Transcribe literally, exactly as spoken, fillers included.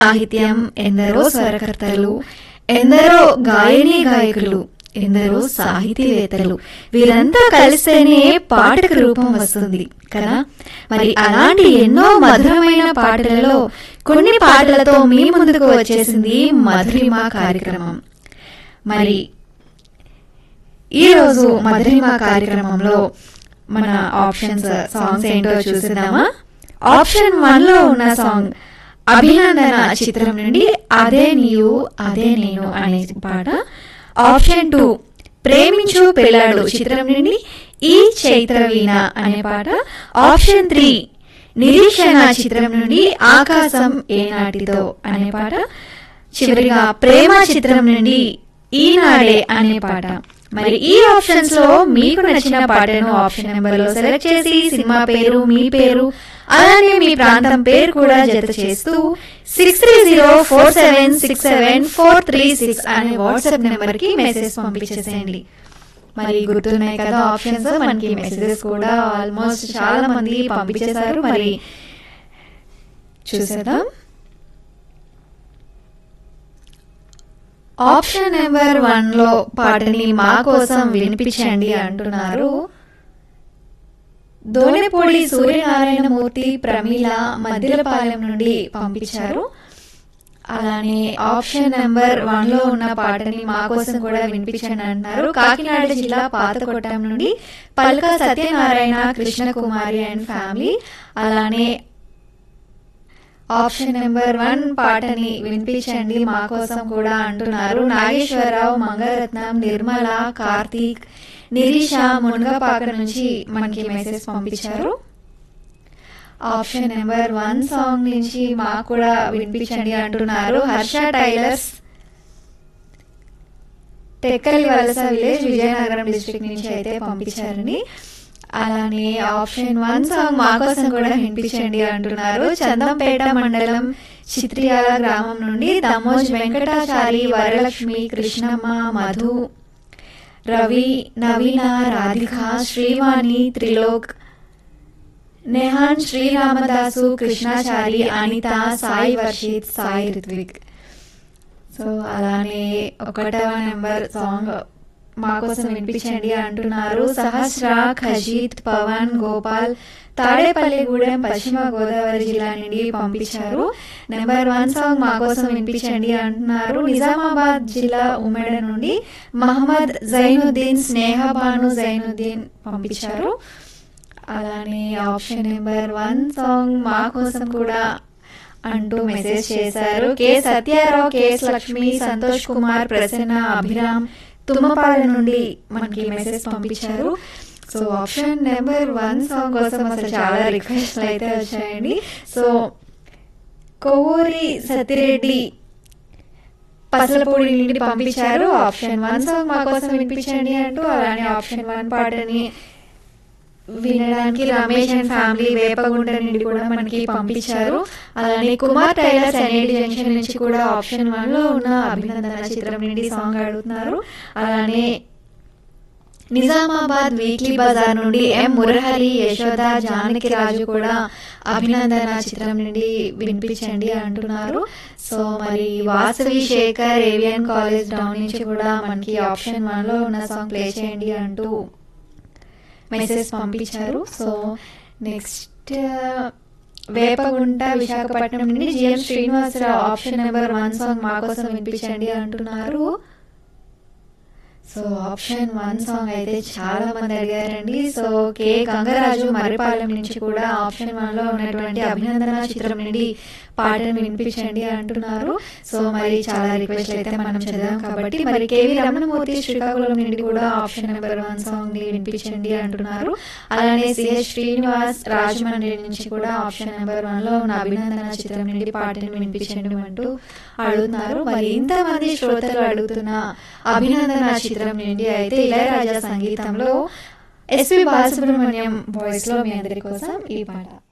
సాహిత్యం, ఎందరో స్వరకర్తలు, ఎందరో గాయని గాయకులు, ఎందరో సాహితీవేత్తలు వీరంతా కలిస్తేనే పాటకు రూపం వస్తుంది కదా. మరి అలాంటి ఎన్నో మధురమైన పాటలలో కొన్ని పాటలతో మీ ముందుకు వచ్చేసింది మధురిమ కార్యక్రమం. మరి ఈరోజు మధురిమ కార్యక్రమంలో మన ఆప్షన్స్ సాంగ్స్ ఏంటో చూసేద్దామా. ఆప్షన్ వన్ లో ఉన్న సాంగ్ అభినందన చిత్రం నుండి అదే నీవు అదే నేను అనే పాట. ఆప్షన్ టూ ప్రేమించు పిల్లాడు చిత్రం నుండి ఈ చైత్రవీణ అనే పాట. ఆప్షన్ త్రీ నిరీక్షణ చిత్రం నుండి ఆకాశం ఏనాటితో అనే పాట. చివరిగా ప్రేమ చిత్రం నుండి ఈనాడే అనే పాట. మరి ఈ ఆప్షన్స్ లో మీకు నచ్చిన పాటను ఆప్షన్ నెంబర్ లో సెలెక్ట్ చేసి సినిమా పేరు, మీ పేరు, అలానే మీ ప్రాంతం పేరు కూడా జత చేస్తూ six three zero four seven six seven four three six అనే వాట్సాప్ నెంబర్ కి మెసేజ్ పంపించేసేయండి. మరి గుర్తున్నాయి కదా ఆప్షన్స్. మనకి మెసేజెస్ కూడా ఆల్మోస్ట్ చాలా మంది పంపించేశారు. మరి చూసేద్దాం. ఆప్షన్ నెంబర్ వన్ లో పాటని మా కోసం వినిపించండి అంటున్నారు దోనెపూడి సూర్యనారాయణమూర్తి, ప్రమీల మద్దిలపాలెం నుండి పంపించారు. అలానే ఆప్షన్ నెంబర్ వన్ లో ఉన్న పాటని మా కోసం కూడా వినిపించండి అంటున్నారు కాకినాడ జిల్లా పాతకొట్టం నుండి పల్క సత్యనారాయణ, కృష్ణకుమారి అండ్ ఫ్యామిలీ. అలానే ఆప్షన్ నెంబర్ వన్ పాటని వినిపించండి మా కోసం కూడా అంటున్నారు నాగేశ్వరరావు, మంగరత్నం, నిర్మల, కార్తీక్, నిరీష మునగపాక నుంచి మనకి మెసేజ్ పంపించారు. ఆప్షన్ నెంబర్ వన్ సాంగ్ నుంచి మాకు కూడా వినిపించండి అంటున్నారు హర్ష టైలర్స్, టెక్కలి వలస విలేజ్, విజయనగరం డిస్ట్రిక్ట్ నుంచి అయితే పంపించారండి. అలానే ఆప్షన్ వన్ సాంగ్ మా కోసం కూడా వినిపించండి అంటున్నారు చందంపేట మండలం చిత్రియాల గ్రామం నుండి దమోజ్ వెంకటాచారి, వరలక్ష్మి, కృష్ణమ్మ, మధు, రవి, నవీన, రాధిక, శ్రీవాణి, త్రిలోక్, నెహాన్, శ్రీరామదాసు, కృష్ణాచారి, అనిత, సాయి వర్షిత్, సాయి రిత్విక్. సో అలానే ఒకటవ నెంబర్ సాంగ్ మా కోసం వినిపించండి అంటున్నారు సహస్ర, ఖజీత్, పవన్, గోపాల్, తాడేపల్లిగూడెం, పశ్చిమ గోదావరి జిల్లా నుండి పంపించారు. నెంబర్ వన్ సాంగ్ మా కోసం వినిపించండి అంటున్నారు నిజామాబాద్ జిల్లా ఉమెడ నుండి మహమ్మద్ జైనుద్దీన్, స్నేహబాను జైనుద్దీన్ పంపించారు. అలానే ఆప్షన్ నెంబర్ వన్ సాంగ్ మా కోసం కూడా అంటూ మెసేజ్ చేశారు కె సత్యారావు, కెఎస్ లక్ష్మి, సంతోష్ కుమార్, ప్రసన్న, అభిరామ్, తుమ్మపాల నుండి మనకి మెసేజ్ పంపించారు. So option number one song కోసం అసలు చాలా రిక్వెస్ట్లు అయితే వచ్చాయండి. సో కొవ్వూరి సతిరెడ్డి పసలపూడి నుండి పంపించారు ఆప్షన్ వన్ సాంగ్ మా కోసం వినిపించండి అంటూ. అలానే ఆప్షన్ వన్ పాటని వినడానికి రమేష్ అండ్ ఫ్యామిలీ వేపగుంట నుండి కూడా మనకి పంపించారు. అలానే కుమార్ టైలర్స్ ఎన్ఐడి జంక్షన్ నుంచి కూడా ఆప్షన్ వన్ లో ఉన్న అభినందన చిత్రం నుండి సాంగ్ అడుగుతున్నారు. అలానే నిజామాబాద్ వీక్లీ బజార్ నుండి ఎం మురహరి, యశోద, జానకి రాజు కూడా అభినందన చిత్రం నుండి వినిపించండి అంటున్నారు. సో మరి Vasavi Shekhar, avian college down నుంచి కూడా మనకి ఆప్షన్ వన్ లో ఉన్న సాంగ్ ప్లే చేయండి అంటూ మెసేజ్ పంపించారు. సో నెక్స్ట్ వేపగుంట విశాఖపట్నం నుండి GM Srinivasarao option number one song మా కోసం వినిపించండి అంటున్నారు. సో ఆప్షన్ వన్ సాంగ్ అయితే చాలా మంది అడిగారండి. సో కే గంగరాజు మర్రిపాలెం నుంచి కూడా ఆప్షన్ వన్ లో ఉన్నటువంటి అభినందన చిత్రం నుండి పాటను వినిపించండి అంటున్నారు. సో మరి చాలా రిక్వెస్ట్ అయితే మనం చదివాం కాబట్టి మరి కేవీ రమణమూర్తి శ్రీకాకుళం నుండి కూడా ఆప్షన్ నెంబర్ వన్ సాంగ్ ని వినిపించండి అంటున్నారు. అలానే సిహెచ్ శ్రీనివాస్ రాజమండ్రి నుంచి కూడా ఆప్షన్ నెంబర్ వన్ లో ఉన్న అభినందన చిత్రం నుండి పాటను వినిపించండి అంటూ అడుగుతున్నారు. మరి ఇంతమంది శ్రోతలు అడుగుతున్న అభినందన చిత్రం నుండి అయితే ఇళయరాజా సంగీతంలో ఎస్పి బాలసుబ్రహ్మణ్యం వాయిస్ లో మీ అందరి కోసం ఈ పాట.